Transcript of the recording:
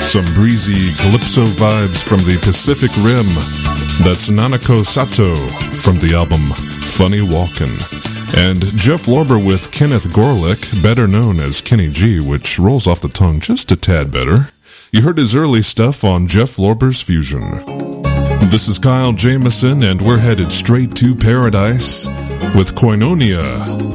Some breezy calypso vibes from the Pacific Rim. That's Nanako Sato from the album Funny Walkin'. And Jeff Lorber with Kenneth Gorlick, better known as Kenny G, which rolls off the tongue just a tad better. You heard his early stuff on Jeff Lorber's Fusion. This is Kyle Jameson, and we're headed straight to paradise with Koinonia.